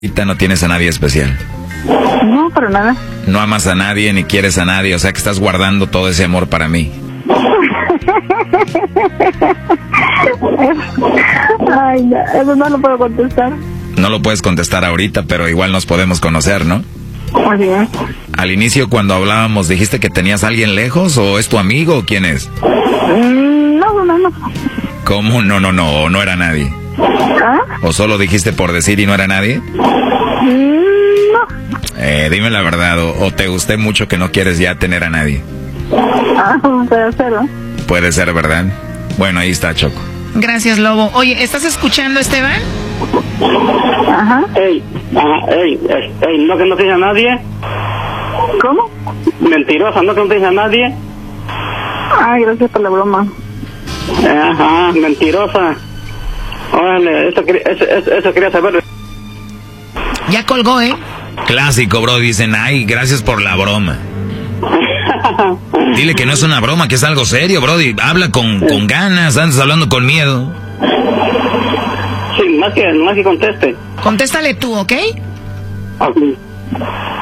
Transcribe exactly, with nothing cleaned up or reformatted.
Ahorita no tienes a nadie especial. No, para nada. No amas a nadie ni quieres a nadie, o sea que estás guardando todo ese amor para mí. Ay, no, eso no lo puedo contestar. No lo puedes contestar ahorita, pero igual nos podemos conocer, ¿no? Muy bien. Al inicio cuando hablábamos, ¿dijiste que tenías a alguien lejos o es tu amigo o quién es? Mm, no, no, no. ¿Cómo? No, no, no, no era nadie. ¿Ah? ¿O solo dijiste por decir y no era nadie? Mm, no. Eh, dime la verdad, o, o te gusté mucho que no quieres ya tener a nadie. Ah, puede ser, ¿no? Puede ser, ¿verdad? Bueno, ahí está, Choco. Gracias, Lobo. Oye, ¿estás escuchando, Esteban? Ajá. Ey, ajá, ey, ey, ey, no que no tienes a nadie. ¿Cómo? Mentirosa, no que no tienes a nadie. Ay, gracias por la broma. Ajá, mentirosa. Órale, eso, quería- eso, eso, eso quería saber. Ya colgó, ¿eh? Clásico, bro, dicen, ay, gracias por la broma. Dile que no es una broma, que es algo serio, brody. Habla con, con ganas, andas hablando con miedo. Sí, más que, más que conteste. Contéstale tú, ¿ok? Ok.